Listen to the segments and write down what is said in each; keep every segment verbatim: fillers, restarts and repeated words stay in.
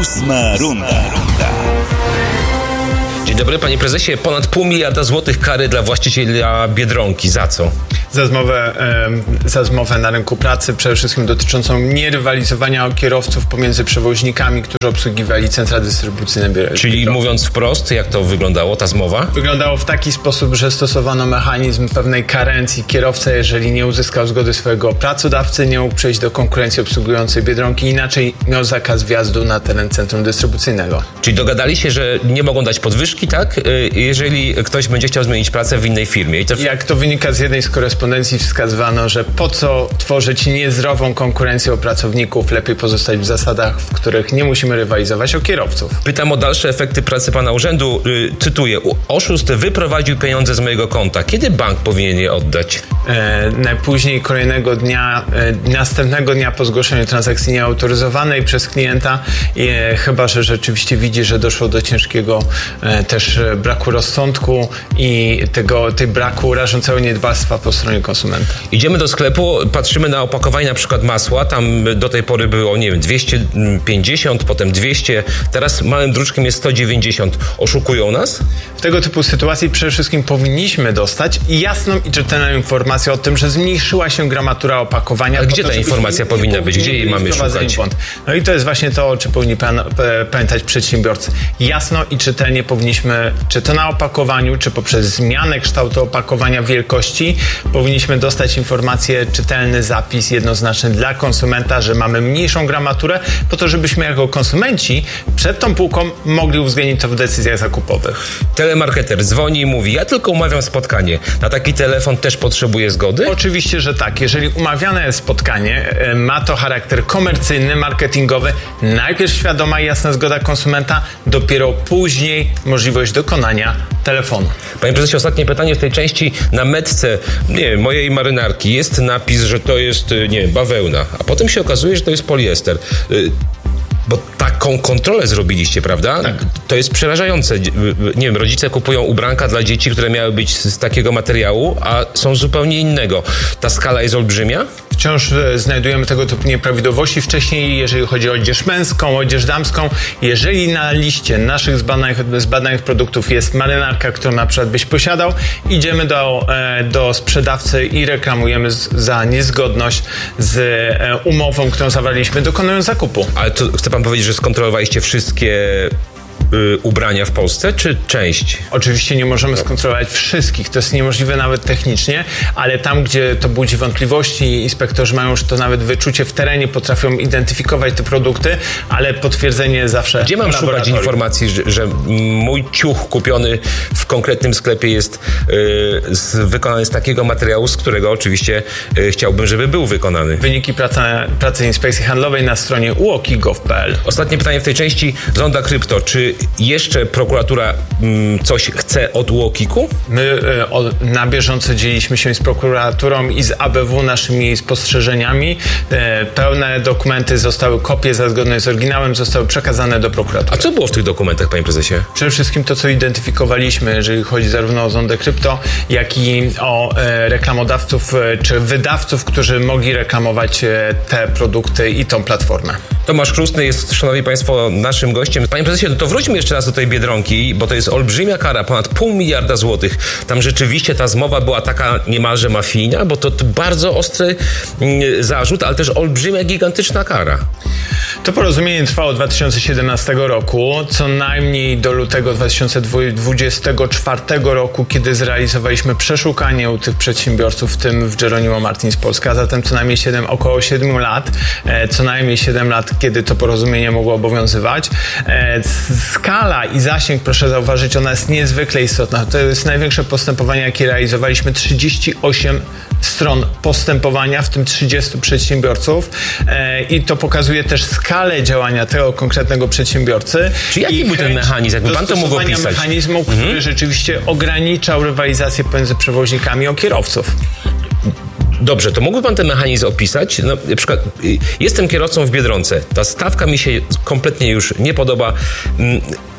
Ósma runda. Dzień dobry, panie prezesie. Ponad pół miliarda złotych kary dla właściciela Biedronki. Za co? Za zmowę, e, za zmowę na rynku pracy, przede wszystkim dotyczącą nierywalizowania kierowców pomiędzy przewoźnikami, którzy obsługiwali centra dystrybucyjne Biedronki. Czyli mówiąc wprost, jak to wyglądało, ta zmowa? Wyglądało w taki sposób, że stosowano mechanizm pewnej karencji. Kierowca, jeżeli nie uzyskał zgody swojego pracodawcy, nie mógł przejść do konkurencji obsługującej Biedronki, inaczej miał zakaz wjazdu na teren centrum dystrybucyjnego. Czyli dogadali się, że nie mogą dać podwyżki, tak? Jeżeli ktoś będzie chciał zmienić pracę w innej firmie. I to... Jak to wynika z jednej z korespondencji, wskazywano, że po co tworzyć niezdrową konkurencję o pracowników, lepiej pozostać w zasadach, w których nie musimy rywalizować o kierowców. Pytam o dalsze efekty pracy pana urzędu. Yy, cytuję, oszust wyprowadził pieniądze z mojego konta. Kiedy bank powinien je oddać? E, najpóźniej kolejnego dnia, e, następnego dnia po zgłoszeniu transakcji nieautoryzowanej przez klienta, e, chyba że rzeczywiście widzi, że doszło do ciężkiego e, też braku rozsądku i tego, tej braku rażącego niedbalstwa po stronie konsumenta. Idziemy do sklepu, patrzymy na opakowanie na przykład masła, tam do tej pory było, nie wiem, dwieście pięćdziesiąt, potem dwieście, teraz małym druczkiem jest sto dziewięćdziesiąt. Oszukują nas? W tego typu sytuacji przede wszystkim powinniśmy dostać jasną i czytelną informację o tym, że zmniejszyła się gramatura opakowania. A gdzie ta informacja powinna być? Gdzie jej mamy szukać? No i to jest właśnie to, o czym powinni pamiętać przedsiębiorcy. Jasno i czytelnie powinniśmy, czy to na opakowaniu, czy poprzez zmianę kształtu opakowania, wielkości, powinniśmy dostać informację, czytelny zapis jednoznaczny dla konsumenta, że mamy mniejszą gramaturę, po to, żebyśmy jako konsumenci przed tą półką mogli uwzględnić to w decyzjach zakupowych. Telemarketer dzwoni i mówi, ja tylko umawiam spotkanie. Na taki telefon też potrzebuje zgody? Oczywiście, że tak. Jeżeli umawiane jest spotkanie, ma to charakter komercyjny, marketingowy, najpierw świadoma i jasna zgoda konsumenta, dopiero później możliwość dokonania telefonu. Panie prezesie, ostatnie pytanie w tej części. Na metce nie, mojej marynarki jest napis, że to jest, nie, bawełna, a potem się okazuje, że to jest poliester. Bo taką kontrolę zrobiliście, prawda? Tak. To jest przerażające. Nie wiem, rodzice kupują ubranka dla dzieci, które miały być z takiego materiału, a są zupełnie innego. Ta skala jest olbrzymia? Wciąż znajdujemy tego typu nieprawidłowości. Wcześniej, jeżeli chodzi o odzież męską, odzież damską, jeżeli na liście naszych zbadanych, zbadanych produktów jest marynarka, którą na przykład byś posiadał, idziemy do, do sprzedawcy i reklamujemy za niezgodność z umową, którą zawarliśmy, dokonując zakupu. Ale to chce pan powiedzieć, że skontrolowaliście wszystkie y, ubrania w Polsce, czy część? Oczywiście nie możemy skontrolować wszystkich, to jest niemożliwe nawet technicznie, ale tam, gdzie to budzi wątpliwości, inspektorzy mają już to nawet wyczucie w terenie, potrafią identyfikować te produkty, ale potwierdzenie zawsze. Gdzie mam szukać informacji, że, że mój ciuch kupiony w konkretnym sklepie jest y, z, wykonany z takiego materiału, z którego oczywiście y, chciałbym, żeby był wykonany? Wyniki pracy, pracy Inspekcji Handlowej na stronie u o k i kropka gov kropka p l. Ostatnie pytanie w tej części. Zonda Krypto. Czy jeszcze prokuratura mm, coś chce od U O K I K-u? My y, o, na bieżąco dzieliliśmy się z prokuraturą i z A B W naszymi spostrzeżeniami. Y, pełne dokumenty zostały, kopie za zgodne z oryginałem zostały przekazane do prokuratury. A co było w tych dokumentach, panie prezesie? Przede wszystkim to, co identyfikowaliśmy, jeżeli chodzi zarówno o Zondę Krypto, jak i o e, reklamodawców e, czy wydawców, którzy mogli reklamować e, te produkty i tą platformę. Tomasz Chrustny jest, szanowni państwo, naszym gościem. Panie prezesie, to wróćmy jeszcze raz do tej Biedronki, bo to jest olbrzymia kara, ponad pół miliarda złotych. Tam rzeczywiście ta zmowa była taka niemalże mafijna, bo to, to bardzo ostry mm, zarzut, ale też olbrzymia, gigantyczna kara. To porozumienie trwało od dwa tysiące siedemnastego roku, co najmniej do lutego dwa tysiące dwudziestego czwartego roku, kiedy zrealizowaliśmy przeszukanie u tych przedsiębiorców, w tym w Jeronimo Martins Polska, a zatem co najmniej siedem, około siedmiu lat, e, co najmniej siedem lat, kiedy to porozumienie mogło obowiązywać. E, skala i zasięg, proszę zauważyć, ona jest niezwykle istotna. To jest największe postępowanie, jakie realizowaliśmy, trzydzieści osiem stron postępowania, w tym trzydziestu przedsiębiorców e, i to pokazuje też skalę działania tego konkretnego przedsiębiorcy. Czy jaki był ten mechanizm? Jakby pan to mógł opisać? Mechanizmu, mhm. który rzeczywiście ograniczał rywalizację pomiędzy przewoźnikami o kierowców. Dobrze, to mógłby pan ten mechanizm opisać? No, na przykład jestem kierowcą w Biedronce. Ta stawka mi się kompletnie już nie podoba.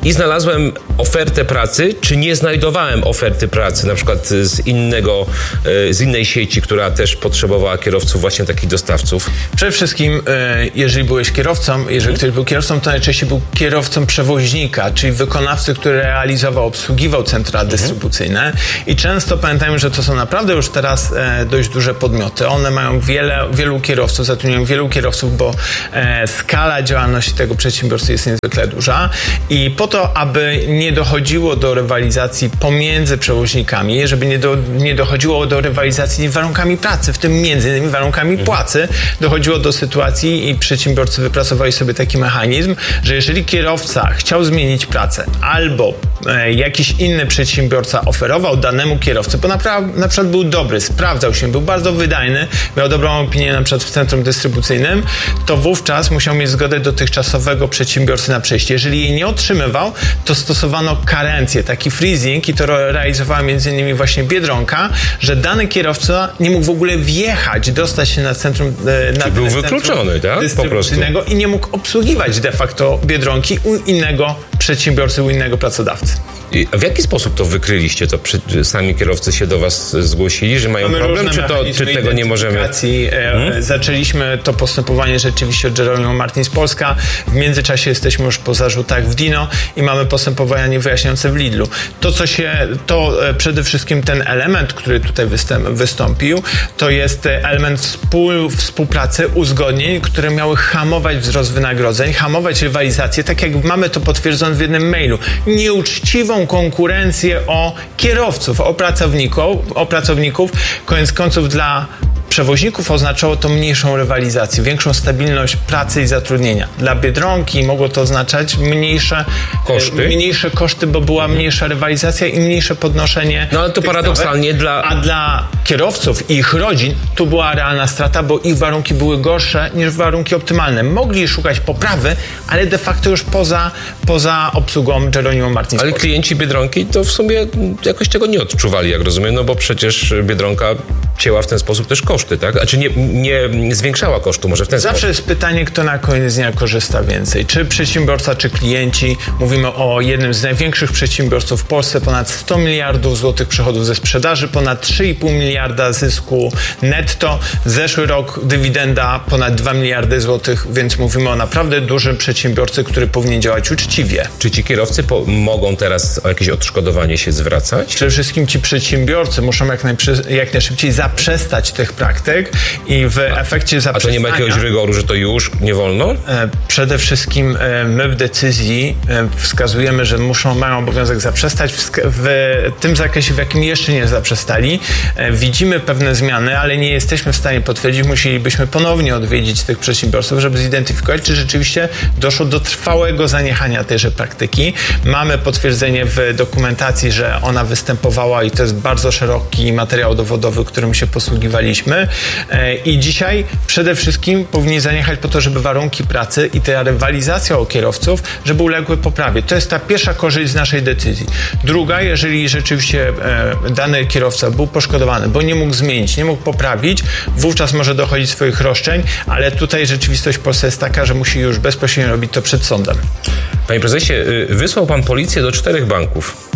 i znalazłem ofertę pracy, czy nie znajdowałem oferty pracy, na przykład z innego, z innej sieci, która też potrzebowała kierowców, właśnie takich dostawców? Przede wszystkim, jeżeli byłeś kierowcą, jeżeli ktoś był kierowcą, to najczęściej był kierowcą przewoźnika, czyli wykonawcy, który realizował, obsługiwał centra dystrybucyjne i często pamiętajmy, że to są naprawdę już teraz dość duże podmioty. One mają wiele, wielu kierowców, zatrudniają wielu kierowców, bo skala działalności tego przedsiębiorcy jest niezwykle duża i po to, aby nie dochodziło do rywalizacji pomiędzy przewoźnikami, żeby nie, do, nie dochodziło do rywalizacji warunkami pracy, w tym między innymi warunkami płacy, dochodziło do sytuacji i przedsiębiorcy wypracowali sobie taki mechanizm, że jeżeli kierowca chciał zmienić pracę albo e, jakiś inny przedsiębiorca oferował danemu kierowcy, bo naprawdę, na przykład był dobry, sprawdzał się, był bardzo wydajny, miał dobrą opinię na przykład w centrum dystrybucyjnym, to wówczas musiał mieć zgodę dotychczasowego przedsiębiorcy na przejście. Jeżeli jej nie otrzymywał, to stosowano karencję, taki freezing i to realizowała między innymi właśnie Biedronka, że dany kierowca nie mógł w ogóle wjechać, dostać się na centrum na Czyli był wykluczony, tak? dystrybucyjnego i nie mógł obsługiwać de facto Biedronki u innego przedsiębiorcy, u innego pracodawcy. I w jaki sposób to wykryliście? To przy, sami kierowcy się do was zgłosili, że mają Mamy problem, czy, to, czy tego nie możemy? Hmm? Zaczęliśmy to postępowanie rzeczywiście od Jeronimo Martins Polska. W międzyczasie jesteśmy już po zarzutach w Dino i mamy postępowanie wyjaśniające w Lidlu. To, co się, to przede wszystkim ten element, który tutaj występ, wystąpił, to jest element współ, współpracy, uzgodnień, które miały hamować wzrost wynagrodzeń, hamować rywalizację, tak jak mamy to potwierdzone w jednym mailu. Nieuczciwą konkurencję o kierowców, o pracowników, o pracowników, koniec końców dla przewoźników oznaczało to mniejszą rywalizację, większą stabilność pracy i zatrudnienia. Dla Biedronki mogło to oznaczać mniejsze koszty, mniejsze koszty, bo była mniejsza rywalizacja i mniejsze podnoszenie. No ale to paradoksalnie stawek. dla... A dla kierowców i ich rodzin tu była realna strata, bo ich warunki były gorsze niż warunki optymalne. Mogli szukać poprawy, ale de facto już poza, poza obsługą Jeronimo Martins. Ale klienci Biedronki to w sumie jakoś tego nie odczuwali, jak rozumiem, no bo przecież Biedronka cięła w ten sposób też koszty, tak? A czy nie, nie zwiększała kosztu może w ten Zawsze sposób? jest pytanie, kto na koniec dnia korzysta więcej. Czy przedsiębiorca, czy klienci. Mówimy o jednym z największych przedsiębiorców w Polsce. Ponad sto miliardów złotych przychodów ze sprzedaży, ponad trzy i pół miliarda zysku netto. Zeszły rok dywidenda ponad dwa miliardy złotych, więc mówimy o naprawdę dużym przedsiębiorcy, który powinien działać uczciwie. Czy ci kierowcy po- mogą teraz o jakieś odszkodowanie się zwracać? Przede wszystkim ci przedsiębiorcy muszą jak, najprzy- jak najszybciej zaprzestać tych praktyk i w a, efekcie zaprzestania... A to nie ma jakiegoś rygoru, że to już nie wolno? E, przede wszystkim e, my w decyzji e, wskazujemy, że muszą, mają obowiązek zaprzestać w, w tym zakresie, w jakim jeszcze nie zaprzestali. E, widzimy pewne zmiany, ale nie jesteśmy w stanie potwierdzić. Musielibyśmy ponownie odwiedzić tych przedsiębiorców, żeby zidentyfikować, czy rzeczywiście doszło do trwałego zaniechania tejże praktyki. Mamy potwierdzenie w dokumentacji, że ona występowała i to jest bardzo szeroki materiał dowodowy, którym się posługiwaliśmy. E, I dzisiaj przede wszystkim powinni zaniechać po to, żeby warunki pracy i ta rywalizacja o kierowców, żeby uległy poprawie. To jest ta pierwsza korzyść z naszej decyzji. Druga, jeżeli rzeczywiście e, dany kierowca był poszkodowany, bo nie mógł zmienić, nie mógł poprawić, wówczas może dochodzić swoich roszczeń, ale tutaj rzeczywistość w Polsce jest taka, że musi już bezpośrednio robić to przed sądem. Panie prezesie, wysłał pan policję do czterech banków.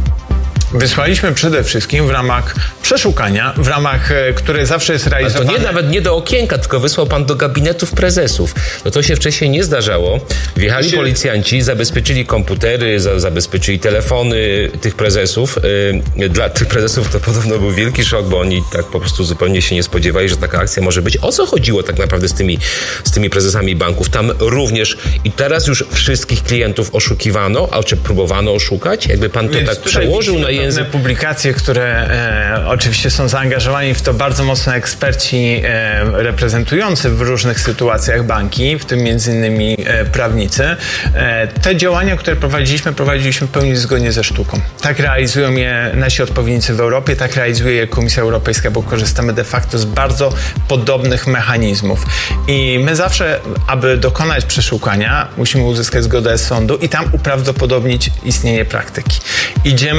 Wysłaliśmy przede wszystkim w ramach przeszukania, w ramach, które zawsze jest realizowane. A to nie nawet nie do okienka, tylko wysłał pan do gabinetów prezesów. No to się wcześniej nie zdarzało. Wjechali policjanci, zabezpieczyli komputery, za, zabezpieczyli telefony tych prezesów. Yy, dla tych prezesów to podobno był wielki szok, bo oni tak po prostu zupełnie się nie spodziewali, że taka akcja może być. O co chodziło tak naprawdę z tymi, z tymi prezesami banków? Tam również i teraz już wszystkich klientów oszukiwano, a czy próbowano oszukać? Jakby pan to Więc tak przełożył na język. Publikacje, które e, oczywiście są zaangażowani w to bardzo mocno eksperci e, reprezentujący w różnych sytuacjach banki, w tym między innymi e, prawnicy. E, te działania, które prowadziliśmy, prowadziliśmy w pełni zgodnie ze sztuką. Tak realizują je nasi odpowiednicy w Europie, tak realizuje je Komisja Europejska, bo korzystamy de facto z bardzo podobnych mechanizmów. I my zawsze, aby dokonać przeszukania, musimy uzyskać zgodę sądu i tam uprawdopodobnić istnienie praktyki. Idziemy do przedsiębiorstwa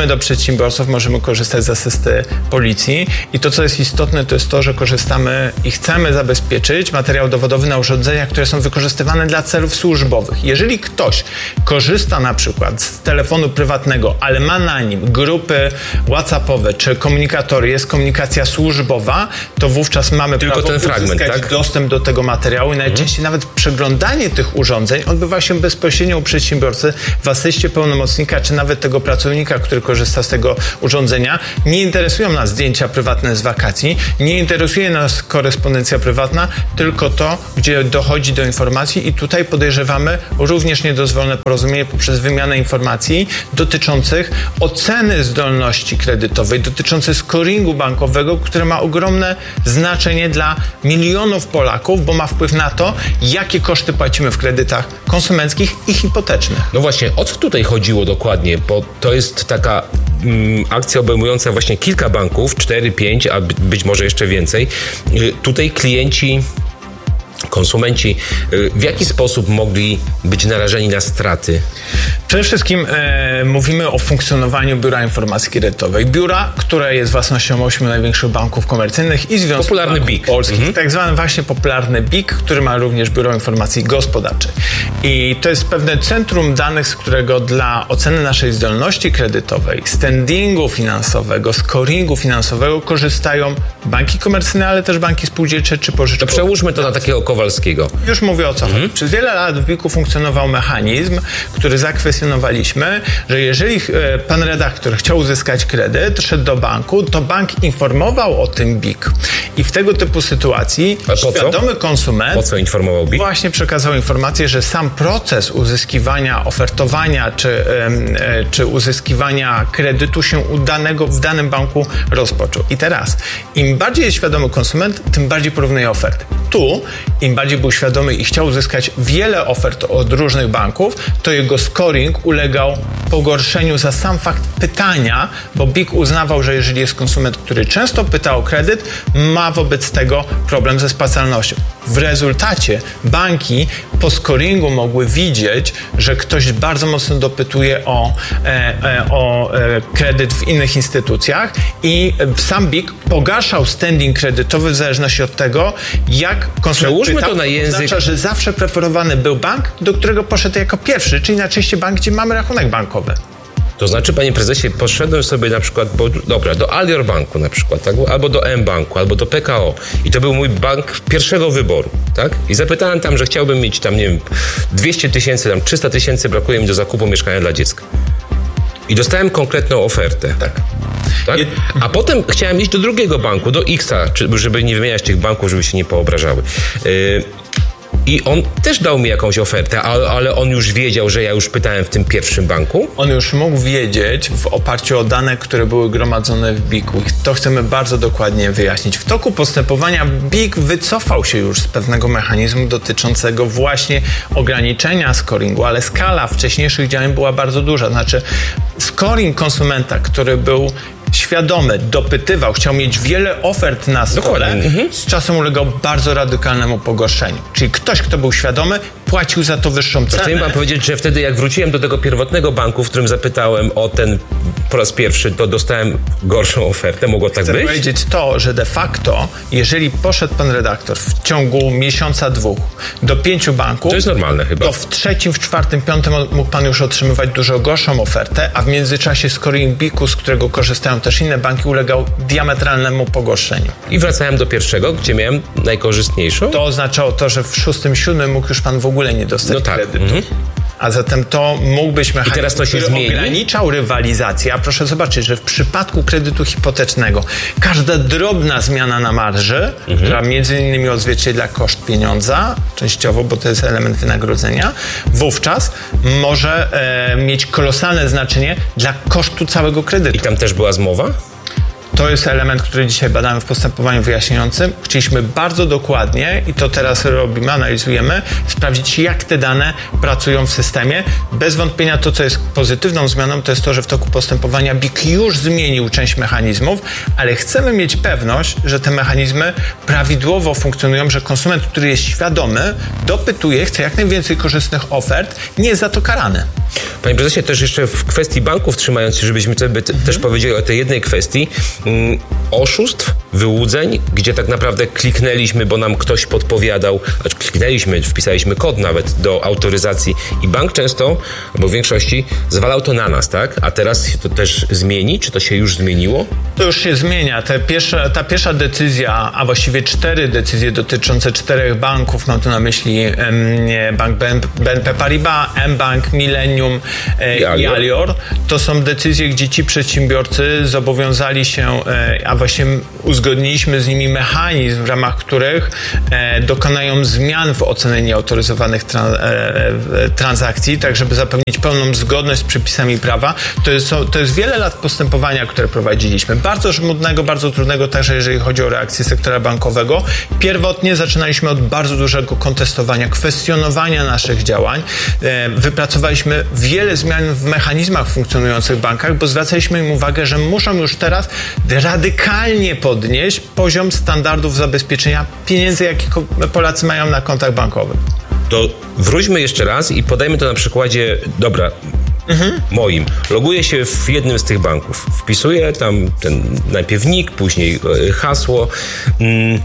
przedsiębiorców możemy korzystać z asysty policji i to, co jest istotne, to jest to, że korzystamy i chcemy zabezpieczyć materiał dowodowy na urządzeniach, które są wykorzystywane dla celów służbowych. Jeżeli ktoś korzysta na przykład z telefonu prywatnego, ale ma na nim grupy whatsappowe czy komunikatory, jest komunikacja służbowa, to wówczas mamy Tylko prawo ten fragment, uzyskać tak? dostęp do tego materiału i najczęściej mhm. nawet przeglądanie tych urządzeń odbywa się bezpośrednio u przedsiębiorcy w asyście pełnomocnika, czy nawet tego pracownika, który korzysta z tego urządzenia. Nie interesują nas zdjęcia prywatne z wakacji, nie interesuje nas korespondencja prywatna, tylko to, gdzie dochodzi do informacji i tutaj podejrzewamy również niedozwolone porozumienie poprzez wymianę informacji dotyczących oceny zdolności kredytowej, dotyczących scoringu bankowego, które ma ogromne znaczenie dla milionów Polaków, bo ma wpływ na to, jakie koszty płacimy w kredytach konsumenckich i hipotecznych. No właśnie, o co tutaj chodziło dokładnie? Bo to jest taka mm, akcja obejmująca właśnie kilka banków, cztery, pięć, a być może jeszcze więcej. Yy, tutaj klienci, konsumenci yy, w jaki sposób mogli być narażeni na straty? Przede wszystkim e, mówimy o funkcjonowaniu Biura Informacji Kredytowej. Biura, które jest własnością ośmiu największych banków komercyjnych i Związku Popularny Banków B I K. Polskich. Mhm. Tak zwany właśnie popularny B I K, który ma również Biuro Informacji Gospodarczej. I to jest pewne centrum danych, z którego dla oceny naszej zdolności kredytowej, standingu finansowego, scoringu finansowego korzystają banki komercyjne, ale też banki spółdzielcze czy pożyczkowe. To przełóżmy to na takiego Kowalskiego. Już mówię o co mhm. chodzi. Przez wiele lat w B I K-u funkcjonował mechanizm, który zakwestionowaliśmy, że jeżeli pan redaktor chciał uzyskać kredyt, szedł do banku, to bank informował o tym B I K. I w tego typu sytuacji świadomy konsument po co informował B I K? Właśnie przekazał informację, że sam proces uzyskiwania, ofertowania czy, czy uzyskiwania kredytu się u danego, w danym banku rozpoczął. I teraz, im bardziej jest świadomy konsument, tym bardziej porównuje oferty. Tu, im bardziej był świadomy i chciał uzyskać wiele ofert od różnych banków, to jego scoring ulegał pogorszeniu za sam fakt pytania, bo B I K uznawał, że jeżeli jest konsument, który często pyta o kredyt, ma wobec tego problem ze spłacalnością. W rezultacie banki po scoringu mogły widzieć, że ktoś bardzo mocno dopytuje o, e, e, o e, kredyt w innych instytucjach i sam B I K pogarszał standing kredytowy w zależności od tego, jak konsument Przełóżmy pytał. to na język. Oznacza, że zawsze preferowany był bank, do którego poszedł jako pierwszy, czyli najczęściej bank, gdzie mamy rachunek bankowy. To znaczy, panie prezesie, poszedłem sobie na przykład, bo, dobra, do Alior Banku na przykład, tak? Albo do M-Banku, albo do P K O. I to był mój bank pierwszego wyboru, tak? I zapytałem tam, że chciałbym mieć tam, nie wiem, dwieście tysięcy, tam trzysta tysięcy brakuje mi do zakupu mieszkania dla dziecka. I dostałem konkretną ofertę. Tak. Tak? A potem chciałem iść do drugiego banku, do X-a, żeby nie wymieniać tych banków, żeby się nie poobrażały. Yy, I on też dał mi jakąś ofertę, ale on już wiedział, że ja już pytałem w tym pierwszym banku? On już mógł wiedzieć w oparciu o dane, które były gromadzone w B I K-u. To chcemy bardzo dokładnie wyjaśnić. W toku postępowania B I K wycofał się już z pewnego mechanizmu dotyczącego właśnie ograniczenia scoringu, ale skala wcześniejszych działań była bardzo duża. Znaczy scoring konsumenta, który był świadomy, dopytywał, chciał mieć wiele ofert na stole, mhm. z czasem ulegał bardzo radykalnemu pogorszeniu. Czyli ktoś, kto był świadomy, płacił za to wyższą cenę. Chcę wam powiedzieć, że wtedy jak wróciłem do tego pierwotnego banku, w którym zapytałem o ten po raz pierwszy, to dostałem gorszą ofertę. Mogło tak Chcę być? Chcę powiedzieć to, że de facto, jeżeli poszedł pan redaktor w ciągu miesiąca, dwóch do pięciu banków, to jest normalne chyba. To w trzecim, w czwartym, piątym mógł pan już otrzymywać dużo gorszą ofertę, a w międzyczasie scoring B I K-u, z którego korzystają też inne banki, ulegał diametralnemu pogorszeniu. I wracałem do pierwszego, gdzie miałem najkorzystniejszą? To oznaczało to, że w szóstym, siódmym mógł już pan w ogóle nie dostać no tak. kredytu. Mhm. A zatem to mógł być mechanizm, I teraz to się który zmieni? ograniczał rywalizację. A proszę zobaczyć, że w przypadku kredytu hipotecznego każda drobna zmiana na marży, mhm. która między innymi odzwierciedla koszt pieniądza, częściowo, bo to jest element wynagrodzenia, wówczas może e, mieć kolosalne znaczenie dla kosztu całego kredytu. I tam też była zmowa? To jest element, który dzisiaj badamy w postępowaniu wyjaśniającym. Chcieliśmy bardzo dokładnie, i to teraz robimy, analizujemy, sprawdzić, jak te dane pracują w systemie. Bez wątpienia to, co jest pozytywną zmianą, to jest to, że w toku postępowania B I K już zmienił część mechanizmów, ale chcemy mieć pewność, że te mechanizmy prawidłowo funkcjonują, że konsument, który jest świadomy, dopytuje, chce jak najwięcej korzystnych ofert, nie jest za to karany. Panie prezesie, też jeszcze w kwestii banków, trzymając się, żebyśmy sobie te, mhm. też powiedzieli o tej jednej kwestii, mm, oszustw, wyłudzeń, gdzie tak naprawdę kliknęliśmy, bo nam ktoś podpowiadał, znaczy kliknęliśmy, wpisaliśmy kod nawet do autoryzacji i bank często, bo w większości zwalał to na nas, tak? A teraz się to też zmieni? Czy to się już zmieniło? To już się zmienia. Te pierwsze, ta pierwsza decyzja, a właściwie cztery decyzje dotyczące czterech banków, mam tu na myśli um, bank B N P Paribas, mBank, Millennium e, i, Alior. i Alior, to są decyzje, gdzie ci przedsiębiorcy zobowiązali się, e, a właśnie uzgodniliśmy z nimi mechanizm, w ramach których e, dokonają zmian w ocenie nieautoryzowanych tran, e, e, transakcji, tak żeby zapewnić pełną zgodność z przepisami prawa. To jest, to jest wiele lat postępowania, które prowadziliśmy. Bardzo żmudnego, bardzo trudnego także, jeżeli chodzi o reakcję sektora bankowego. Pierwotnie zaczynaliśmy od bardzo dużego kontestowania, kwestionowania naszych działań. E, wypracowaliśmy wiele zmian w mechanizmach funkcjonujących w bankach, bo zwracaliśmy im uwagę, że muszą już teraz radykalnie podnieść poziom standardów zabezpieczenia pieniędzy, jakie Polacy mają na kontach bankowych. To wróćmy jeszcze raz i podajmy to na przykładzie, dobra, mhm. moim. Loguję się w jednym z tych banków. Wpisuję tam ten najpierw nick, później hasło mm,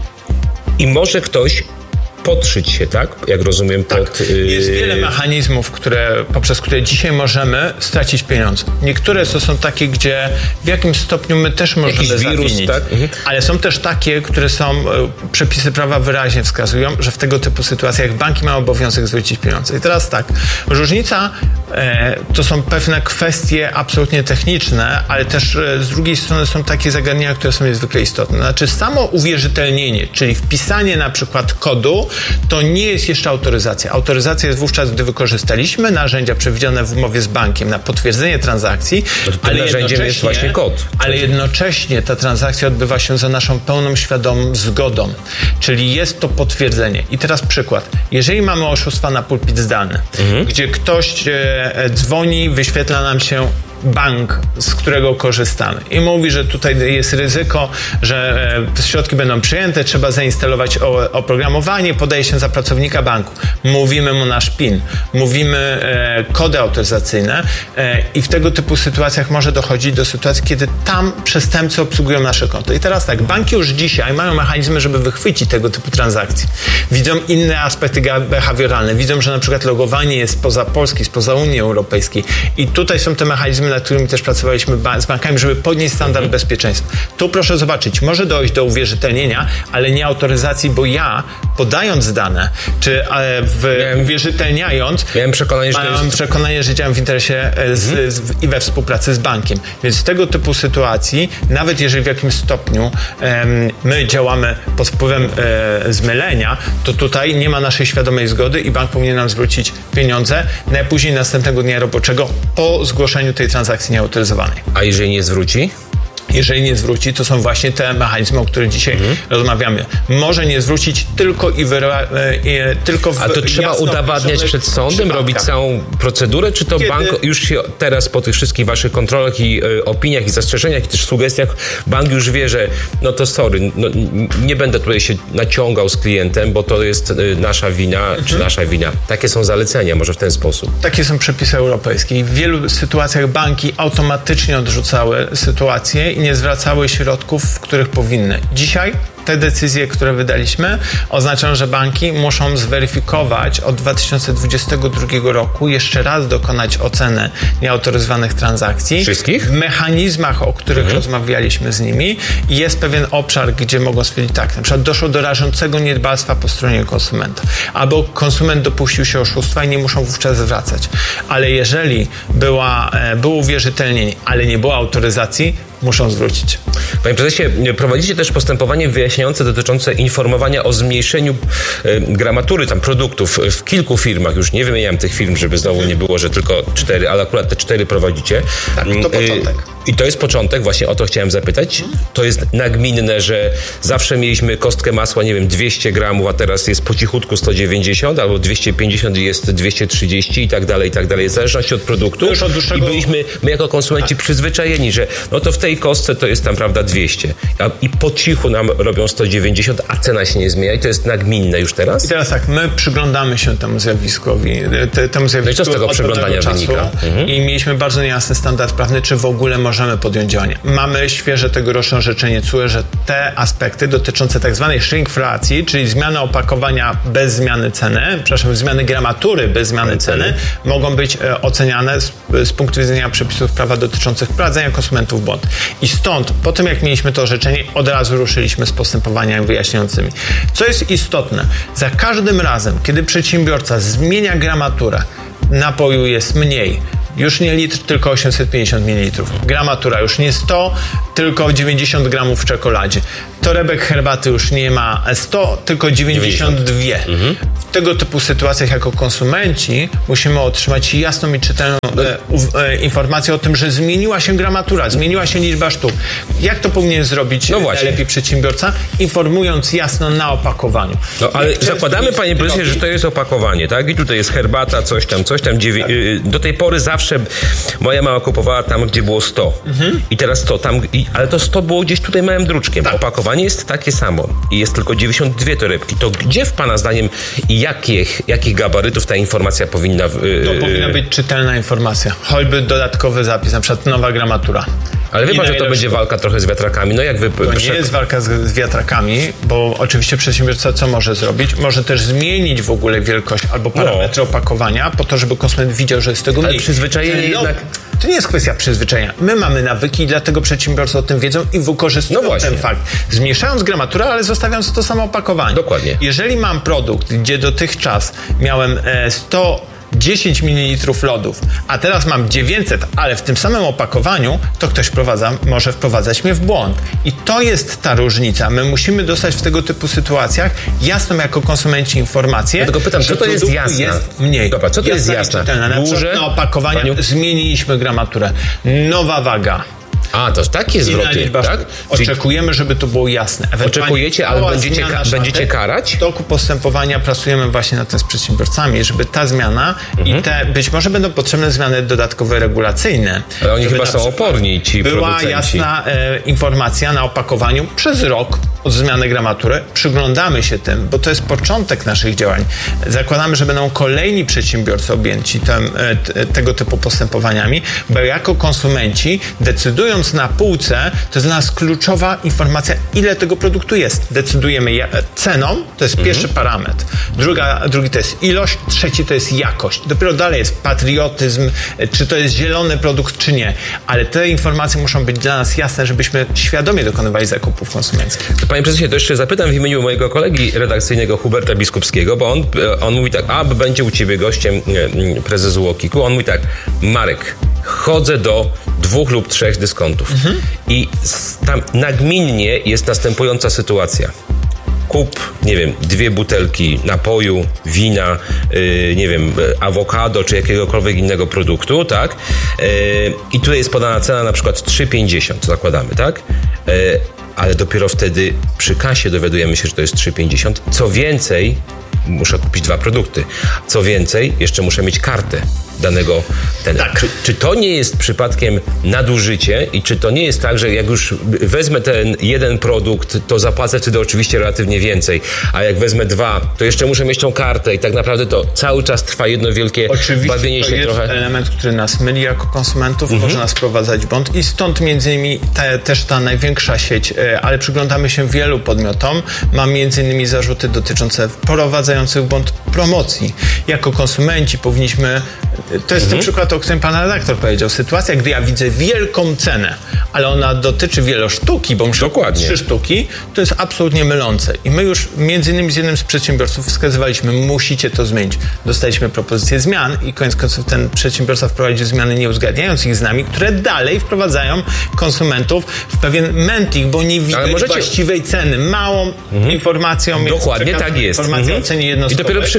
i może ktoś podszyć się, tak? Jak rozumiem, pod... Tak. Jest wiele mechanizmów, które, poprzez które dzisiaj możemy stracić pieniądze. Niektóre to są takie, gdzie w jakim stopniu my też możemy Jakiś wirus, zawinić. Tak? Mhm. Ale są też takie, które są, przepisy prawa wyraźnie wskazują, że w tego typu sytuacjach banki mają obowiązek zwrócić pieniądze. I teraz tak, różnica e, to są pewne kwestie absolutnie techniczne, ale też e, z drugiej strony są takie zagadnienia, które są niezwykle istotne. Znaczy samo uwierzytelnienie, czyli wpisanie na przykład kodu, to nie jest jeszcze autoryzacja. Autoryzacja jest wówczas, gdy wykorzystaliśmy narzędzia przewidziane w umowie z bankiem na potwierdzenie transakcji, to ale narzędziem jest właśnie kod. Ale jednocześnie ta transakcja odbywa się za naszą pełną, świadomą zgodą. Czyli jest to potwierdzenie. I teraz przykład. Jeżeli mamy oszustwa na pulpit zdalny, mhm. gdzie ktoś e, dzwoni, wyświetla nam się bank, z którego korzystamy i mówi, że tutaj jest ryzyko, że środki będą przyjęte, trzeba zainstalować oprogramowanie, podaje się za pracownika banku. Mówimy mu nasz PIN, mówimy e, kody autoryzacyjne e, i w tego typu sytuacjach może dochodzić do sytuacji, kiedy tam przestępcy obsługują nasze konto. I teraz tak, banki już dzisiaj mają mechanizmy, żeby wychwycić tego typu transakcje. Widzą inne aspekty behawioralne, widzą, że na przykład logowanie jest spoza Polski, spoza Unii Europejskiej i tutaj są te mechanizmy, nad którymi też pracowaliśmy z bankami, żeby podnieść standard mhm. bezpieczeństwa. Tu proszę zobaczyć, może dojść do uwierzytelnienia, ale nie autoryzacji, bo ja podając dane, czy w, miałem, uwierzytelniając, miałem przekonanie, że, mam jest... przekonanie, że działam w interesie z, mhm. z, i we współpracy z bankiem. Więc w tego typu sytuacji, nawet jeżeli w jakimś stopniu um, my działamy pod wpływem e, zmylenia, to tutaj nie ma naszej świadomej zgody i bank powinien nam zwrócić pieniądze najpóźniej następnego dnia roboczego po zgłoszeniu tej transakcji nieautoryzowanej. A jeżeli nie zwróci? Jeżeli nie zwróci, to są właśnie te mechanizmy, o których dzisiaj mhm. rozmawiamy. Może nie zwrócić tylko i, wyra- i tylko w A to trzeba udowadniać przed sądem, robić całą procedurę, czy to Kiedy... bank już się teraz po tych wszystkich waszych kontrolach i y, opiniach i zastrzeżeniach i też sugestiach, bank już wie, że no to sorry, no, nie będę tutaj się naciągał z klientem, bo to jest y, nasza wina, mhm. czy nasza wina. Takie są zalecenia, może w ten sposób. Takie są przepisy europejskie i w wielu sytuacjach banki automatycznie odrzucały sytuację i nie zwracały środków, w których powinny. Dzisiaj te decyzje, które wydaliśmy, oznaczają, że banki muszą zweryfikować od dwa tysiące dwudziestego drugiego roku, jeszcze raz dokonać oceny nieautoryzowanych transakcji. Wszystkich? W mechanizmach, o których mhm. rozmawialiśmy z nimi i jest pewien obszar, gdzie mogą stwierdzić tak, na przykład doszło do rażącego niedbalstwa po stronie konsumenta, albo konsument dopuścił się oszustwa i nie muszą wówczas zwracać. Ale jeżeli była, było uwierzytelnienie, ale nie było autoryzacji, muszą zwrócić. Panie prezesie, prowadzicie też postępowanie wyjaśniające dotyczące informowania o zmniejszeniu y, gramatury tam produktów w kilku firmach. Już nie wymieniam tych firm, żeby znowu nie było, że tylko cztery, ale akurat te cztery prowadzicie. Tak, to początek. Y, I to jest początek, właśnie o to chciałem zapytać. To jest nagminne, że zawsze mieliśmy kostkę masła, nie wiem, dwieście gramów, a teraz jest po cichutku sto dziewięćdziesiąt, albo dwieście pięćdziesiąt jest dwieście trzydzieści i tak dalej, i tak dalej. W zależności od produktu. Już od dłuższego... I byliśmy, my jako konsumenci tak. przyzwyczajeni, że no to w tej kostce to jest tam, prawda, dwieście. A, I po cichu nam robią sto dziewięćdziesiąt, a cena się nie zmienia i to jest nagminne już teraz? I teraz tak, my przyglądamy się temu zjawiskowi. Te, temu zjawisku no i co z tego przyglądania wynika? Mhm. I mieliśmy bardzo niejasny standard prawny, czy w ogóle możemy podjąć działania. Mamy świeże tegoroczne orzeczenie C U E, że te aspekty dotyczące tak zwanej shrinkflacji, czyli zmiany opakowania bez zmiany ceny, przepraszam, zmiany gramatury bez zmiany ceny, mogą być e, oceniane z, z punktu widzenia przepisów prawa dotyczących wprowadzenia konsumentów w błąd. I stąd, po tym jak mieliśmy to orzeczenie, od razu ruszyliśmy z postępowaniami wyjaśniającymi. Co jest istotne, za każdym razem, kiedy przedsiębiorca zmienia gramaturę, napoju jest mniej. Już nie litr, tylko osiemset pięćdziesiąt mililitrów. Gramatura już nie sto, tylko dziewięćdziesiąt gramów w czekoladzie. Torebek herbaty już nie ma sto, tylko dziewięćdziesiąt dwa. Mhm. W tego typu sytuacjach jako konsumenci musimy otrzymać jasną i czytelną e, e, informację o tym, że zmieniła się gramatura, zmieniła się liczba sztuk. Jak to powinien zrobić no najlepiej przedsiębiorca? Informując jasno na opakowaniu. No ale Jak zakładamy, panie prezesie, że to jest opakowanie, tak? I tutaj jest herbata, coś tam, coś tam. Dziewię... Tak. Do tej pory zawsze moja mama kupowała tam, gdzie było sto. Mhm. I teraz sto tam, i, ale to sto było gdzieś tutaj małym druczkiem. Tak. Opakowanie jest takie samo i jest tylko dziewięćdziesiąt dwie torebki. To gdzie w pana zdaniem i jakich, jakich gabarytów ta informacja powinna... Yy... To powinna być czytelna informacja. Choćby dodatkowy zapis, na przykład nowa gramatura. Ale wie pan, że to będzie walka trochę z wiatrakami. No jak wy... To nie jest walka z, z wiatrakami, bo oczywiście przedsiębiorca co może zrobić? Może też zmienić w ogóle wielkość albo parametry no. opakowania po to, żeby konsument widział, że jest tego mniej. Ale przyzwyczajenie no, jednak... To nie jest kwestia przyzwyczajenia. My mamy nawyki i dlatego przedsiębiorcy o tym wiedzą i wykorzystują no ten fakt. Zmniejszając gramaturę, ale zostawiając to samo opakowanie. Dokładnie. Jeżeli mam produkt, gdzie dotychczas miałem e, sto dziesięć mililitrów lodów, a teraz mam dziewięćset, ale w tym samym opakowaniu, to ktoś wprowadza, może wprowadzać mnie w błąd. I to jest ta różnica. My musimy dostać w tego typu sytuacjach jasną jako konsumenci informację, ja tylko pytam, że co to jest jasne? Jest mniej. Dobra, co to jest jasne? Na przykład na opakowaniu Paniu... zmieniliśmy gramaturę. Nowa waga. A, to takie zwroty, tak? Oczekujemy, żeby to było jasne. Oczekujecie, ale będziecie, ka- będziecie karać? W toku postępowania pracujemy właśnie nad tym z przedsiębiorcami, żeby ta zmiana mhm. i te, być może będą potrzebne zmiany dodatkowe regulacyjne. Ale oni chyba są oporni, ci była producenci. jasna e, informacja na opakowaniu przez rok od zmiany gramatury. Przyglądamy się tym, bo to jest początek naszych działań. Zakładamy, że będą kolejni przedsiębiorcy objęci tem, e, t, tego typu postępowaniami, bo jako konsumenci decydując na półce, to jest dla nas kluczowa informacja, ile tego produktu jest. Decydujemy je, ceną, to jest mhm. pierwszy parametr. Druga, drugi to jest ilość, trzeci to jest jakość. Dopiero dalej jest patriotyzm, czy to jest zielony produkt, czy nie. Ale te informacje muszą być dla nas jasne, żebyśmy świadomie dokonywali zakupów konsumenckich. Panie prezesie, to jeszcze zapytam w imieniu mojego kolegi redakcyjnego Huberta Biskupskiego, bo on, on mówi tak, a będzie u ciebie gościem prezes UOKiK-u, on mówi tak, Marek, chodzę do dwóch lub trzech dyskontów mhm. i tam nagminnie jest następująca sytuacja. Kup, nie wiem, dwie butelki napoju, wina, yy, nie wiem, awokado czy jakiegokolwiek innego produktu, tak? Yy, I tutaj jest podana cena na przykład trzy pięćdziesiąt, zakładamy, tak? Yy, ale dopiero wtedy przy kasie dowiadujemy się, że to jest trzy pięćdziesiąt. Co więcej, muszę kupić dwa produkty. Co więcej, jeszcze muszę mieć kartę danego... Ten. Tak. Czy, czy to nie jest przypadkiem nadużycie i czy to nie jest tak, że jak już wezmę ten jeden produkt, to zapłacę wtedy oczywiście relatywnie więcej, a jak wezmę dwa, to jeszcze muszę mieć tą kartę i tak naprawdę to cały czas trwa jedno wielkie oczywiście bawienie się trochę. trochę. To jest element, który nas myli jako konsumentów, mhm. może nas wprowadzać w błąd i stąd między innymi te, też ta największa sieć, ale przyglądamy się wielu podmiotom, ma między innymi zarzuty dotyczące wprowadzających w błąd promocji. Jako konsumenci powinniśmy, to jest mhm. ten przykład, o którym pan redaktor powiedział, sytuacja, gdy ja widzę wielką cenę, ale ona dotyczy wielosztuki, bo muszę kupić trzy sztuki, to jest absolutnie mylące. I my już między innymi z jednym z przedsiębiorców wskazywaliśmy, musicie to zmienić. Dostaliśmy propozycję zmian i koniec końców ten przedsiębiorca wprowadził zmiany nie uzgadniając ich z nami, które dalej wprowadzają konsumentów w pewien mętlik, bo nie widać możecie... właściwej ceny. Małą mhm. informacją dokładnie tak jest. Informacja mhm. o cenie jednostkowej. I dopiero przy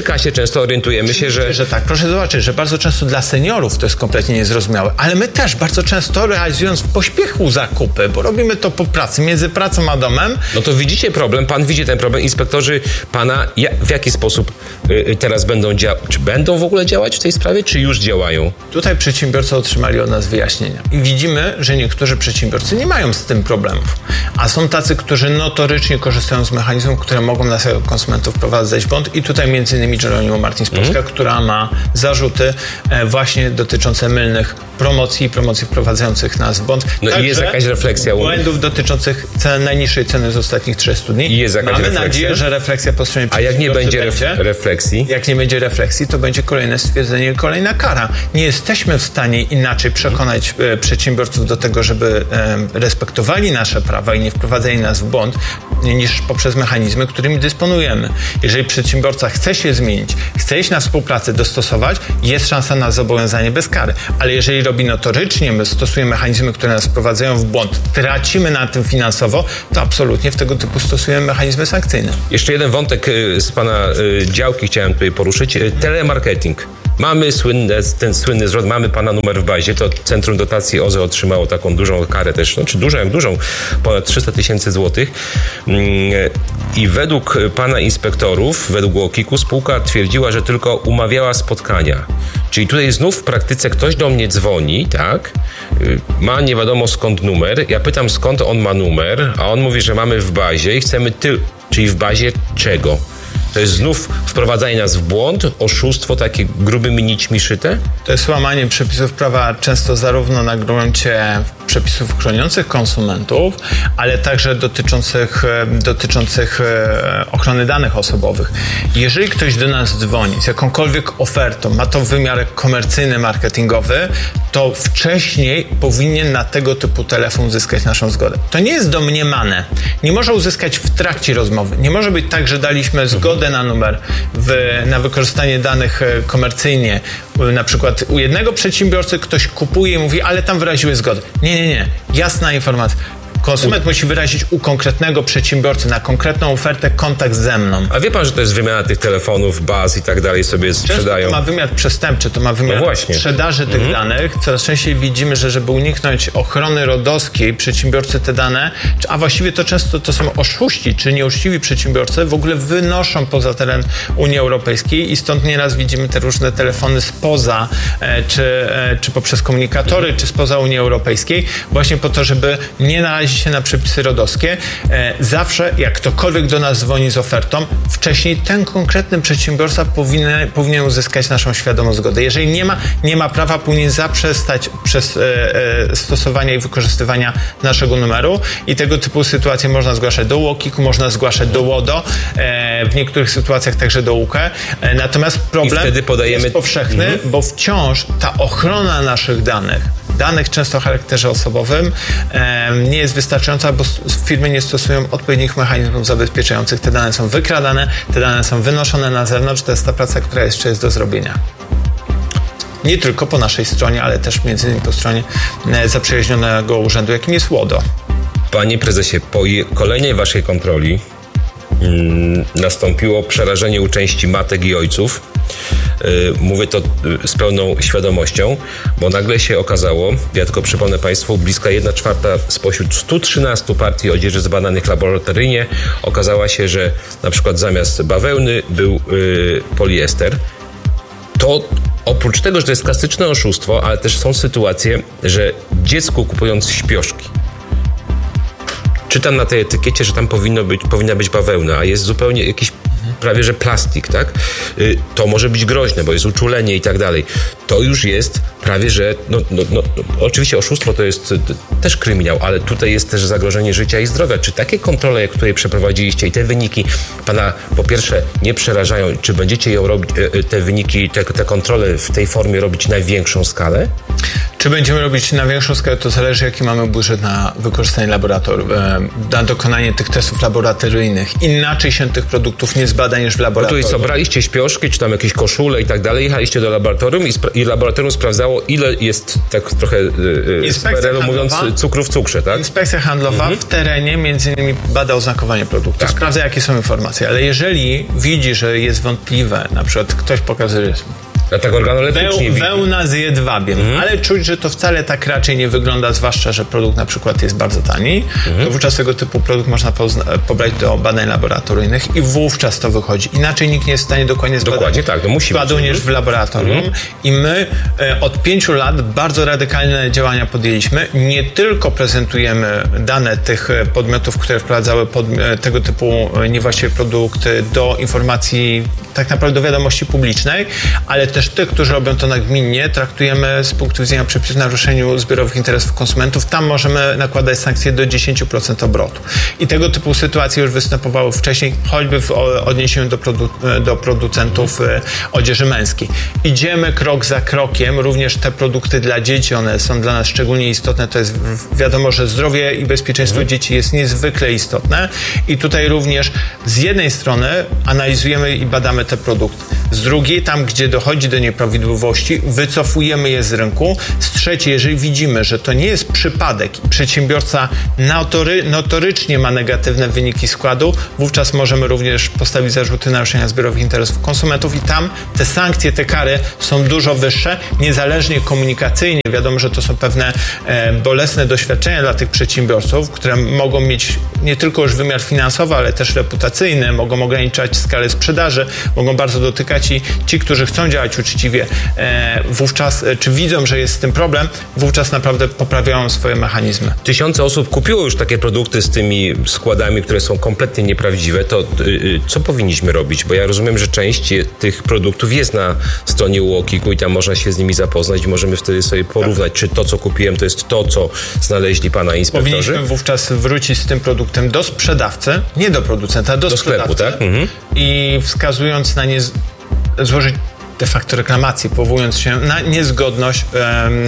kasie często orientujemy się, że... że tak, proszę zobaczyć, że bardzo często dla seniorów to jest kompletnie niezrozumiałe, ale my też bardzo często realizując w pośpiechu zakupy, bo robimy to po pracy, między pracą a domem. No to widzicie problem, pan widzi ten problem, inspektorzy pana ja, w jaki sposób y, teraz będą działać, czy będą w ogóle działać w tej sprawie, czy już działają? Tutaj przedsiębiorcy otrzymali od nas wyjaśnienia i widzimy, że niektórzy przedsiębiorcy nie mają z tym problemów, a są tacy, którzy notorycznie korzystają z mechanizmów, które mogą nas jako konsumentów wprowadzać w błąd i tutaj między innymi Jeronimo Martins Polska, mm. która ma zarzuty e, właśnie dotyczące mylnych promocji i promocji wprowadzających nas w błąd. No i jest jakaś refleksja u... błędów dotyczących cen, najniższej ceny z ostatnich trzydziestu dni. I jest jakaś Mamy refleksja? nadzieję, że refleksja po stronie A jak nie będzie, ref- będzie refleksji? Jak nie będzie refleksji, to będzie kolejne stwierdzenie, kolejna kara. Nie jesteśmy w stanie inaczej przekonać e, przedsiębiorców do tego, żeby e, respektowali nasze prawa i nie wprowadzali nas w błąd, niż poprzez mechanizmy, którymi dysponujemy. Jeżeli przedsiębiorca chce się zmienić, chce iść na współpracę, dostosować, jest szansa na zobowiązanie bez kary. Ale jeżeli robi notorycznie, my stosujemy mechanizmy, które nas wprowadzają w błąd, tracimy na tym finansowo, to absolutnie w tego typu stosujemy mechanizmy sankcyjne. Jeszcze jeden wątek z pana działki chciałem tutaj poruszyć. Telemarketing. Mamy słynne, ten słynny zwrot, mamy pana numer w bazie, to Centrum Dotacji O Z E otrzymało taką dużą karę też, no czy dużą jak dużą, ponad trzysta tysięcy złotych i według pana inspektorów, według UOKiK-u spółka twierdziła, że tylko umawiała spotkania. Czyli tutaj znów w praktyce ktoś do mnie dzwoni, tak, ma nie wiadomo skąd numer, ja pytam skąd on ma numer, a on mówi, że mamy w bazie i chcemy ty, czyli w bazie czego? To jest znów wprowadzanie nas w błąd, oszustwo takie grubymi nićmi szyte? To jest łamanie przepisów prawa często zarówno na gruncie przepisów chroniących konsumentów, ale także dotyczących, dotyczących ochrony danych osobowych. Jeżeli ktoś do nas dzwoni z jakąkolwiek ofertą, ma to wymiar komercyjny, marketingowy, to wcześniej powinien na tego typu telefon uzyskać naszą zgodę. To nie jest domniemane. Nie może uzyskać w trakcie rozmowy. Nie może być tak, że daliśmy zgodę na numer, w, na wykorzystanie danych komercyjnie. Na przykład u jednego przedsiębiorcy ktoś kupuje i mówi, ale tam wyraziły zgodę. Nie, nie, nie. Jasna informacja. Konsument musi wyrazić u konkretnego przedsiębiorcy na konkretną ofertę kontakt ze mną. A wie pan, że to jest wymiana tych telefonów, baz i tak dalej sobie sprzedają? Często to ma wymiar przestępczy, to ma wymiar no sprzedaży tych mhm. danych. Coraz częściej widzimy, że żeby uniknąć ochrony rodowskiej, przedsiębiorcy te dane, a właściwie to często to są oszuści, czy nieuczciwi przedsiębiorcy, w ogóle wynoszą poza teren Unii Europejskiej i stąd nieraz widzimy te różne telefony spoza, czy, czy poprzez komunikatory, czy spoza Unii Europejskiej, właśnie po to, żeby nie narazić się na przepisy rodowskie. Zawsze, jak ktokolwiek do nas dzwoni z ofertą, wcześniej ten konkretny przedsiębiorca powinien, powinien uzyskać naszą świadomą zgodę. Jeżeli nie ma, nie ma prawa, powinien zaprzestać przez e, e, stosowania i wykorzystywania naszego numeru i tego typu sytuacje można zgłaszać do UOKiK-u, można zgłaszać do łodo, e, w niektórych sytuacjach także do U K E. Natomiast problem wtedy podajemy... jest powszechny, mhm. bo wciąż ta ochrona naszych danych, danych często o charakterze osobowym, e, nie jest wystarczająca, bo firmy nie stosują odpowiednich mechanizmów zabezpieczających. Te dane są wykradane, te dane są wynoszone na zewnątrz. To jest ta praca, która jeszcze jest do zrobienia. Nie tylko po naszej stronie, ale też między innymi po stronie zaprzyjaźnionego urzędu, jakim jest łodo. Panie prezesie, po kolejnej waszej kontroli hmm, nastąpiło przerażenie u części matek i ojców. Mówię to z pełną świadomością, bo nagle się okazało, ja tylko przypomnę Państwu, bliska jedna czwarta spośród stu trzynastu partii odzieży zbadanych laboratoryjnie okazała się, że na przykład zamiast bawełny był yy, poliester. To oprócz tego, że to jest klasyczne oszustwo, ale też są sytuacje, że dziecku kupując śpioszki, czytam na tej etykiecie, że tam powinno być, powinna być bawełna, a jest zupełnie jakiś prawie że plastik, tak? To może być groźne, bo jest uczulenie i tak dalej. To już jest prawie że, no, no, no, oczywiście oszustwo to jest też kryminał, ale tutaj jest też zagrożenie życia i zdrowia. Czy takie kontrole, które przeprowadziliście i te wyniki pana po pierwsze nie przerażają? Czy będziecie ją robić, te wyniki, te, te kontrole w tej formie robić na większą skalę? Czy Czy będziemy robić na większą skalę, to zależy, jaki mamy budżet na wykorzystanie laboratorium, na dokonanie tych testów laboratoryjnych. Inaczej się tych produktów nie zbada niż w laboratorium. No to jest co, braliście śpioszki, czy tam jakieś koszule i tak dalej, jechaliście do laboratorium i, spra- i laboratorium sprawdzało, ile jest, tak trochę yy, z P R L-u mówiąc, cukru w cukrze, tak? Inspekcja handlowa mhm. w terenie między innymi bada oznakowanie produktu, tak. Sprawdza, jakie są informacje, ale jeżeli widzi, że jest wątpliwe, na przykład ktoś pokazuje, ja tak organoleptycznie Weł, wełna z jedwabiem, mm. ale czuć, że to wcale tak raczej nie wygląda, zwłaszcza, że produkt na przykład jest bardzo tani, mm. to wówczas tego typu produkt można pozna- pobrać do badań laboratoryjnych i wówczas to wychodzi. Inaczej nikt nie jest w stanie dokładnie zbadać dokładnie tak, to musi składu być. niż w laboratorium mm. i my e, od pięciu lat bardzo radykalne działania podjęliśmy. Nie tylko prezentujemy dane tych podmiotów, które wprowadzały pod, tego typu niewłaściwe produkty do informacji, tak naprawdę do wiadomości publicznej, ale też tych, którzy robią to nagminnie, traktujemy z punktu widzenia przepisów o naruszeniu zbiorowych interesów konsumentów. Tam możemy nakładać sankcje do dziesięć procent obrotu. I tego typu sytuacje już występowały wcześniej, choćby w odniesieniu do, produ- do producentów odzieży męskiej. Idziemy krok za krokiem, również te produkty dla dzieci, one są dla nas szczególnie istotne. To jest wiadomo, że zdrowie i bezpieczeństwo mhm. dzieci jest niezwykle istotne i tutaj również z jednej strony analizujemy i badamy te produkty. Z drugiej, tam gdzie dochodzi do nieprawidłowości, wycofujemy je z rynku. Z trzeciej, jeżeli widzimy, że to nie jest przypadek i przedsiębiorca notory, notorycznie ma negatywne wyniki składu, wówczas możemy również postawić zarzuty naruszenia zbiorowych interesów konsumentów i tam te sankcje, te kary są dużo wyższe, niezależnie komunikacyjnie. Wiadomo, że to są pewne e, bolesne doświadczenia dla tych przedsiębiorców, które mogą mieć nie tylko już wymiar finansowy, ale też reputacyjny, mogą ograniczać skalę sprzedaży, mogą bardzo dotykać i ci, którzy chcą działać uczciwie, e, wówczas, e, czy widzą, że jest z tym problem, wówczas naprawdę poprawiają swoje mechanizmy. Tysiące osób kupiło już takie produkty z tymi składami, które są kompletnie nieprawdziwe. To y, co powinniśmy robić? Bo ja rozumiem, że część tych produktów jest na stronie UOKiK-u i tam można się z nimi zapoznać i możemy wtedy sobie porównać, tak. czy to, co kupiłem, to jest to, co znaleźli pana inspektorzy. Powinniśmy wówczas wrócić z tym produktem do sprzedawcy, nie do producenta, do, do sprzedawcy sklepu, tak? Mhm. I wskazując na nie złożyć de facto reklamację, powołując się na niezgodność e,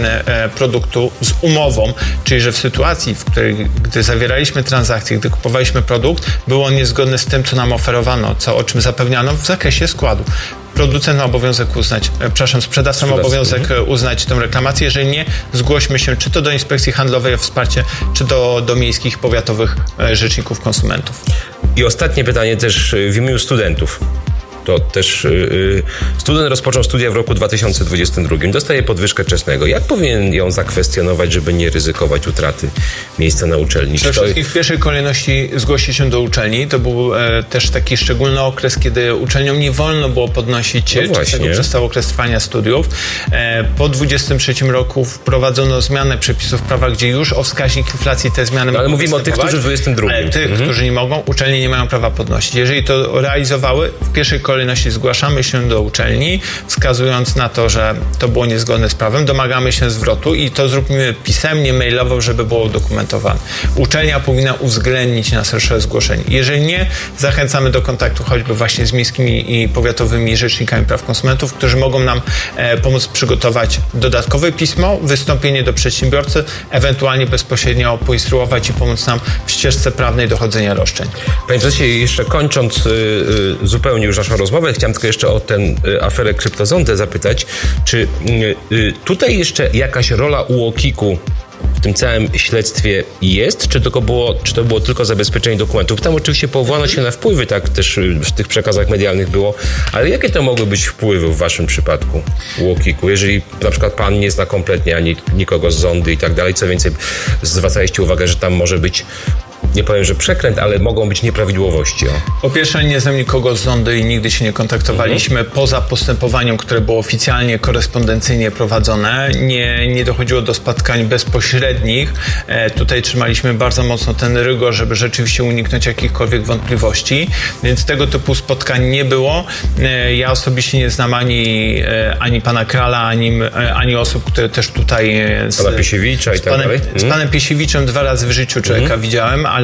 e, produktu z umową, czyli że w sytuacji, w której gdy zawieraliśmy transakcję, gdy kupowaliśmy produkt, było on niezgodny z tym, co nam oferowano, co, o czym zapewniano w zakresie składu. Producent ma obowiązek uznać, e, przepraszam, sprzedawca ma obowiązek mhm. uznać tę reklamację. Jeżeli nie, zgłośmy się czy to do Inspekcji Handlowej o wsparcie, czy do, do miejskich, powiatowych e, rzeczników konsumentów. I ostatnie pytanie też w imieniu studentów. To też yy, student rozpoczął studia w roku dwa tysiące dwudziestym drugim, dostaje podwyżkę czesnego. Jak powinien ją zakwestionować, żeby nie ryzykować utraty miejsca na uczelni? Przede wszystkim w pierwszej kolejności zgłosić się do uczelni. To był e, też taki szczególny okres, kiedy uczelniom nie wolno było podnosić no czesnego przez cały okres trwania studiów. E, po dwudziestym trzecim roku wprowadzono zmianę przepisów prawa, gdzie już o wskaźnik inflacji te zmiany no, ale mówimy o tych, którzy w dwudziestym drugim. Ale tych, mhm. którzy nie mogą, uczelnie nie mają prawa podnosić. Jeżeli to realizowały, w pierwszej kolejności zgłaszamy się do uczelni, wskazując na to, że to było niezgodne z prawem, domagamy się zwrotu i to zróbmy pisemnie, mailowo, żeby było udokumentowane. Uczelnia powinna uwzględnić nasze zgłoszenie. Jeżeli nie, zachęcamy do kontaktu choćby właśnie z miejskimi i powiatowymi rzecznikami praw konsumentów, którzy mogą nam e, pomóc przygotować dodatkowe pismo, wystąpienie do przedsiębiorcy, ewentualnie bezpośrednio poinstruować i pomóc nam w ścieżce prawnej dochodzenia roszczeń. Panie prezesie, jeszcze kończąc y, y, zupełnie już naszą rozmowę, chciałem tylko jeszcze o tę y, aferę Kryptozondę zapytać, czy y, y, tutaj jeszcze jakaś rola UOKiK-u w tym całym śledztwie jest, czy, tylko było, czy to było tylko zabezpieczenie dokumentów? Tam oczywiście powołano się na wpływy, tak też w tych przekazach medialnych było, ale jakie to mogły być wpływy w waszym przypadku UOKiK-u? Jeżeli na przykład pan nie zna kompletnie ani nikogo z zondy i tak dalej, co więcej, zwracaliście uwagę, że tam może być, nie powiem, że przekręt, ale mogą być nieprawidłowości. O. Po pierwsze, nie znam nikogo z zondy i nigdy się nie kontaktowaliśmy. Mhm. Poza postępowaniem, które było oficjalnie, korespondencyjnie prowadzone, nie, nie dochodziło do spotkań bezpośrednich. E, tutaj trzymaliśmy bardzo mocno ten rygor, żeby rzeczywiście uniknąć jakichkolwiek wątpliwości, więc tego typu spotkań nie było. E, ja osobiście nie znam ani, e, ani pana Krala, ani, e, ani osób, które też tutaj... Z, pana Piesiewicza i tak panem, dalej. Z panem Piesiewiczem dwa razy w życiu człowieka mhm. widziałem, ale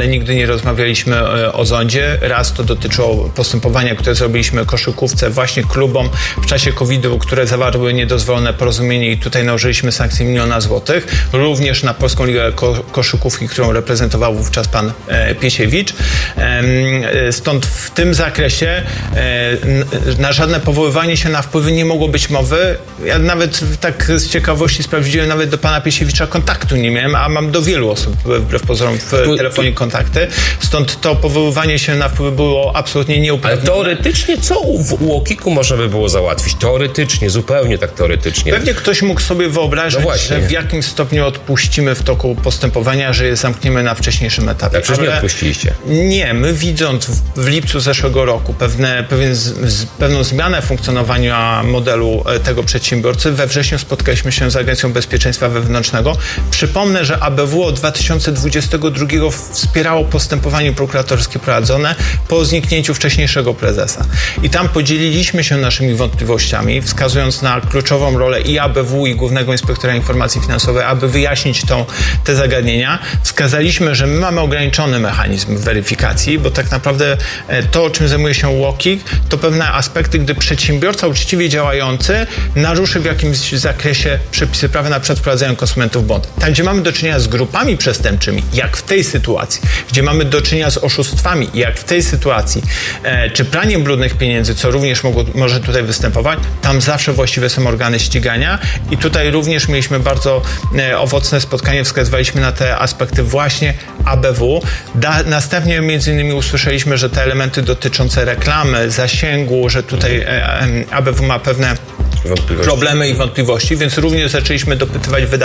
ale nigdy nie rozmawialiśmy o zondzie. Raz to dotyczyło postępowania, które zrobiliśmy koszykówce właśnie klubom w czasie kowida, które zawarły niedozwolone porozumienie i tutaj nałożyliśmy sankcje miliona złotych. Również na Polską Ligę Ko- Koszykówki, którą reprezentował wówczas pan e, Piesiewicz. E, stąd w tym zakresie e, na żadne powoływanie się na wpływy nie mogło być mowy. Ja nawet tak z ciekawości sprawdziłem, nawet do pana Piesiewicza kontaktu nie miałem, a mam do wielu osób wbrew pozorom w telefonie kontakty. Stąd to powoływanie się na wpływy było absolutnie nieuprawnione. Ale teoretycznie co w UOKiK-u można by było załatwić? Teoretycznie, zupełnie tak teoretycznie. Pewnie ktoś mógł sobie wyobrazić, no że w jakim stopniu odpuścimy w toku postępowania, że je zamkniemy na wcześniejszym etapie. Tak, przecież nie odpuściliście. Nie, my widząc w, w lipcu zeszłego roku pewne, pewien z, z, pewną zmianę funkcjonowania modelu tego przedsiębiorcy, we wrześniu spotkaliśmy się z Agencją Bezpieczeństwa Wewnętrznego. Przypomnę, że A B W od dwa tysiące dwudziestego drugiego wspierało postępowanie prokuratorskie prowadzone po zniknięciu wcześniejszego prezesa. I tam podzieliliśmy się naszymi wątpliwościami, wskazując na kluczową rolę i A B W, i Głównego Inspektora Informacji Finansowej, aby wyjaśnić tą, te zagadnienia. Wskazaliśmy, że my mamy ograniczony mechanizm weryfikacji, bo tak naprawdę to, o czym zajmuje się UOKiK, to pewne aspekty, gdy przedsiębiorca uczciwie działający naruszy w jakimś zakresie przepisy prawa, na przykład wprowadzają konsumentów w błąd. Tam, gdzie mamy do czynienia z grupami przestępczymi, jak w tej sytuacji, gdzie mamy do czynienia z oszustwami, jak w tej sytuacji, e, czy praniem brudnych pieniędzy, co również mogło, może tutaj występować, tam zawsze właściwe są organy ścigania i tutaj również mieliśmy bardzo e, owocne spotkanie, wskazywaliśmy na te aspekty właśnie A B W. Da, następnie między innymi usłyszeliśmy, że te elementy dotyczące reklamy, zasięgu, że tutaj e, e, A B W ma pewne problemy i wątpliwości, więc również zaczęliśmy dopytywać wydawców.